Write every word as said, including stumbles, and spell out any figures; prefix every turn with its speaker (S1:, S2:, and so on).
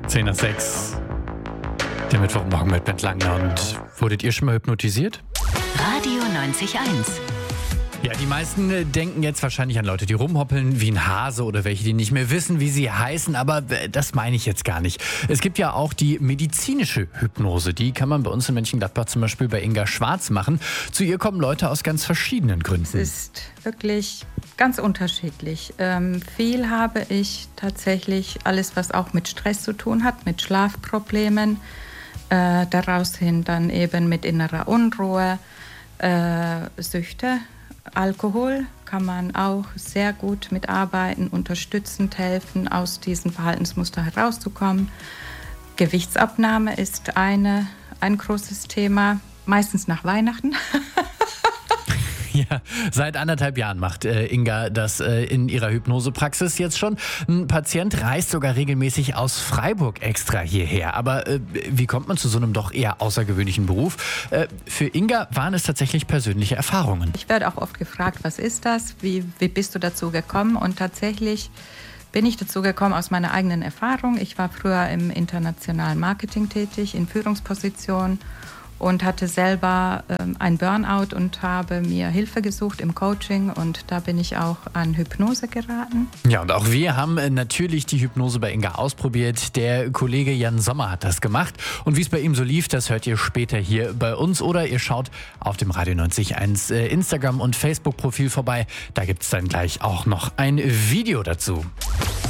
S1: zehn nach sechs. Der Mittwochmorgen mit Bent Langner. Und wurdet ihr schon mal hypnotisiert?
S2: Radio neunzig Komma eins.
S1: Ja, die meisten äh, denken jetzt wahrscheinlich an Leute, die rumhoppeln wie ein Hase oder welche, die nicht mehr wissen, wie sie heißen. Aber äh, das meine ich jetzt gar nicht. Es gibt ja auch die medizinische Hypnose. Die kann man bei uns in Mönchengladbach zum Beispiel bei Inga Schwarz machen. Zu ihr kommen Leute aus ganz verschiedenen Gründen.
S3: Es ist wirklich ganz unterschiedlich. Ähm, viel habe ich tatsächlich alles, was auch mit Stress zu tun hat, mit Schlafproblemen. Äh, daraus hin dann eben mit innerer Unruhe, äh, Süchte. Alkohol kann man auch sehr gut mitarbeiten, unterstützend helfen, aus diesem Verhaltensmuster herauszukommen. Gewichtsabnahme ist eine, ein großes Thema, meistens nach Weihnachten.
S1: Ja, seit anderthalb Jahren macht äh, Inga das äh, in ihrer Hypnosepraxis jetzt schon. Ein Patient reist sogar regelmäßig aus Freiburg extra hierher. Aber äh, wie kommt man zu so einem doch eher außergewöhnlichen Beruf? Äh, für Inga waren es tatsächlich persönliche Erfahrungen.
S3: Ich werde auch oft gefragt, was ist das? Wie, wie bist du dazu gekommen? Und tatsächlich bin ich dazu gekommen aus meiner eigenen Erfahrung. Ich war früher im internationalen Marketing tätig, in Führungspositionen. Und hatte selber ähm, ein Burnout und habe mir Hilfe gesucht im Coaching und da bin ich auch an Hypnose geraten.
S1: Ja, und auch wir haben äh, natürlich die Hypnose bei Inga ausprobiert. Der Kollege Jan Sommer hat das gemacht und wie es bei ihm so lief, das hört ihr später hier bei uns oder ihr schaut auf dem Radio neunzig Komma eins äh, Instagram- und Facebook-Profil vorbei. Da gibt es dann gleich auch noch ein Video dazu.